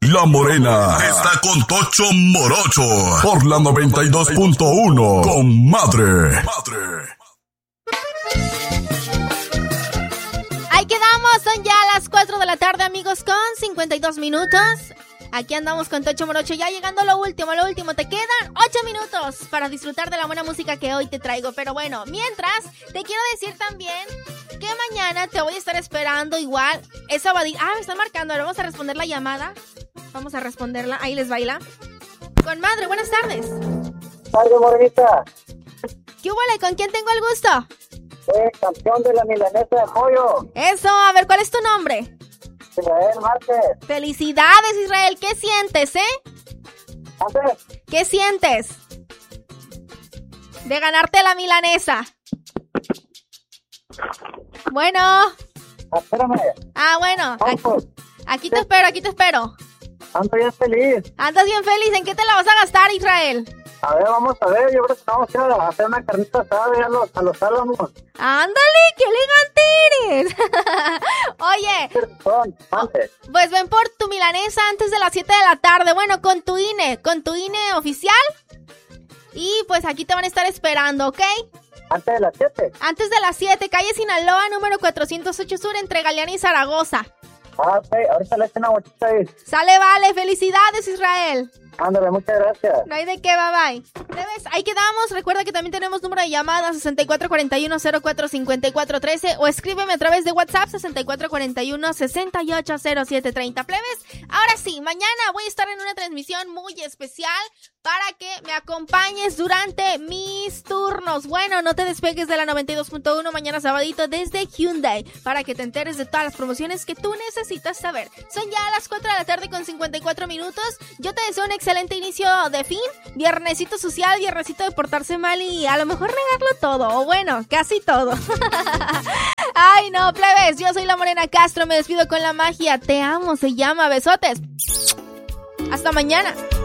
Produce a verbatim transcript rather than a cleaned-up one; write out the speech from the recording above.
La Morena está con Tocho Morocho por la noventa y dos punto uno. Con Madre. Madre. Ahí quedamos, son ya las cuatro de la tarde, amigos, con cincuenta y dos minutos. Aquí andamos con Tocho Morocho, ya llegando a lo último, lo último. Te quedan ocho minutos para disfrutar de la buena música que hoy te traigo. Pero bueno, mientras, te quiero decir también que mañana te voy a estar esperando igual. Es sabadito. Ah, me están marcando, ahora vamos a responder la llamada. Vamos a responderla, ahí les baila. Con Madre, buenas tardes. Tarde, morenita. ¿Qué huele? ¿Con quién tengo el gusto? Eh, campeón de la milanesa de pollo. Eso, a ver, ¿cuál es tu nombre? Israel Márquez. Felicidades, Israel. ¿Qué sientes, eh? ¿Antes? ¿Qué sientes de ganarte la milanesa? Bueno. Ah, espérame. Ah, bueno. Aquí, aquí te espero, aquí te espero. Ando bien feliz. Andas bien feliz. ¿En qué te la vas a gastar, Israel? A ver, vamos a ver. Yo creo que vamos a ir a hacer una carnita asada a los, a los álamos. ¡Ándale! ¡Qué elegante eres! Oye. Perdón, antes. Pues ven por tu milanesa antes de las siete de la tarde. Bueno, con tu I N E. Con tu I N E oficial. Y pues aquí te van a estar esperando, ¿ok? Antes de las siete. Antes de las siete. Calle Sinaloa, número cuatrocientos ocho Sur, entre Galeana y Zaragoza. Ah, ok. Ahorita le echo una bochita ahí. Sale, vale. Felicidades, Israel. Ándale, muchas gracias. No hay de qué, bye bye. ¿Ves? Ahí quedamos. Recuerda que también tenemos número de llamada sesenta y cuatro cuarenta y uno cero cuatro cincuenta y cuatro trece o escríbeme a través de WhatsApp sesenta y cuatro cuarenta y uno sesenta y ocho cero siete treinta. Plebes, ahora sí, mañana voy a estar en una transmisión muy especial para que me acompañes durante mis turnos. Bueno, no te despegues de la noventa y dos punto uno mañana sabadito desde Hyundai para que te enteres de todas las promociones que tú necesitas saber. Son ya las cuatro de la tarde con cincuenta y cuatro minutos. Yo te deseo un excelente inicio de fin, viernesito social, viernesito de portarse mal y a lo mejor negarlo todo, o bueno, casi todo. Ay no, plebes, yo soy la Morena Castro, me despido con la magia. Te amo, se llama, besotes. Hasta mañana.